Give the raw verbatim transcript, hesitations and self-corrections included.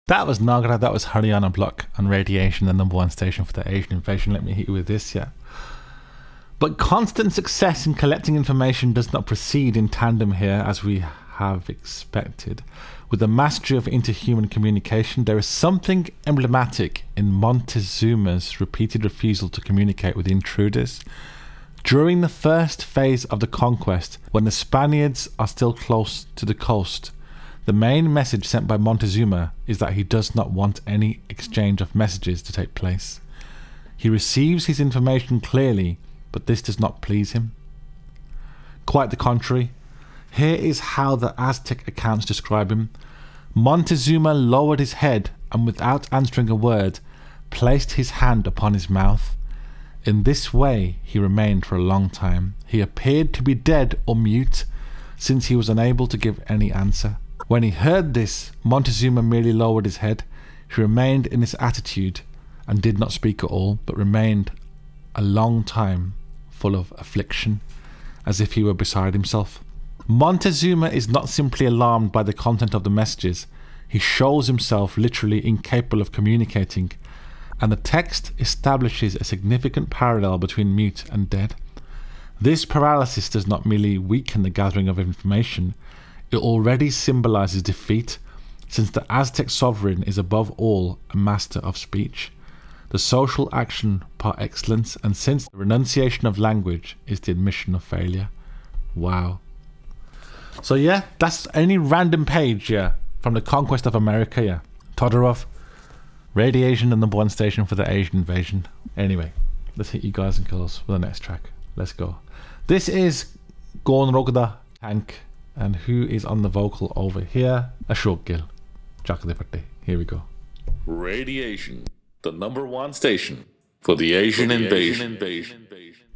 That was Nagra, that was Haryana Block on Radiation, the number one station for the Asian invasion. Let me hit you with this, yeah. But constant success in collecting information does not proceed in tandem here, as we have expected. With the mastery of interhuman communication, there is something emblematic in Montezuma's repeated refusal to communicate with intruders. During the first phase of the conquest, when the Spaniards are still close to the coast, the main message sent by Montezuma is that he does not want any exchange of messages to take place. He receives his information clearly, but this does not please him. Quite the contrary. Here is how the Aztec accounts describe him. Montezuma lowered his head and, without answering a word, placed his hand upon his mouth. In this way he remained for a long time. He appeared to be dead or mute, since he was unable to give any answer. When he heard this, Montezuma merely lowered his head. He remained in this attitude and did not speak at all, but remained a long time full of affliction, as if he were beside himself. Montezuma is not simply alarmed by the content of the messages. He shows himself literally incapable of communicating, and the text establishes a significant parallel between mute and dead. This paralysis does not merely weaken the gathering of information, it already symbolizes defeat, since the Aztec sovereign is above all a master of speech, the social action par excellence, and since the renunciation of language is the admission of failure. Wow. So yeah, that's any random page, yeah, from the conquest of America, yeah. Todorov, Radiation, the number one station for the Asian invasion. Anyway, let's hit you guys and girls with the next track. Let's go. This is Gorn Rogda Tank, and who is on the vocal over here? Ashok Gill. Chakadipatti. Here we go. Radiation, the number one station for the Asian, for the invasion. Asian invasion.